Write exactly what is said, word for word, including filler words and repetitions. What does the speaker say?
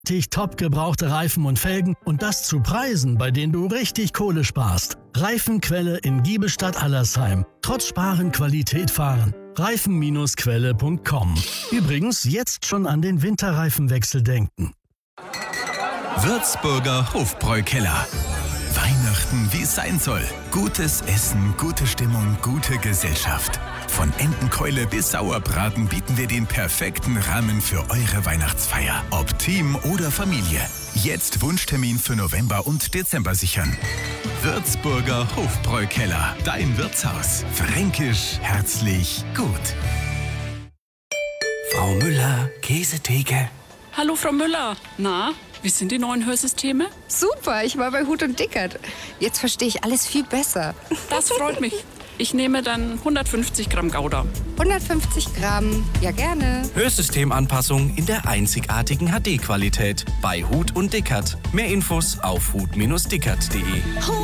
Top gebrauchte Reifen und Felgen und das zu Preisen, bei denen du richtig Kohle sparst. Reifenquelle in Giebelstadt-Allersheim. Trotz Sparen Qualität fahren. Reifen Quelle Punkt com. Übrigens jetzt schon an den Winterreifenwechsel denken. Würzburger Hofbräukeller. Weihnachten, wie es sein soll. Gutes Essen, gute Stimmung, gute Gesellschaft. Von Entenkeule bis Sauerbraten bieten wir den perfekten Rahmen für eure Weihnachtsfeier. Ob Team oder Familie. Jetzt Wunschtermin für November und Dezember sichern. Würzburger Hofbräukeller. Dein Wirtshaus. Fränkisch, herzlich, gut. Frau Müller, Käsetheke. Hallo Frau Müller. Na, wie sind die neuen Hörsysteme? Super, ich war bei Huth und Dickert. Jetzt verstehe ich alles viel besser. Das freut mich. Ich nehme dann hundertfünfzig Gramm Gouda. hundertfünfzig Gramm, ja gerne. Hörsystemanpassung in der einzigartigen H D-Qualität bei Huth und Dickert. Mehr Infos auf huth Bindestrich dickert punkt de.